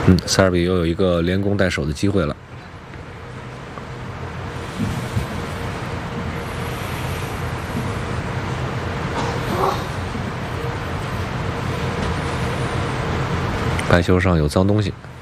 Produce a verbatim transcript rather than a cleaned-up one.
嗯，塞尔比又有一个连攻带守的机会了。白球上有脏东西。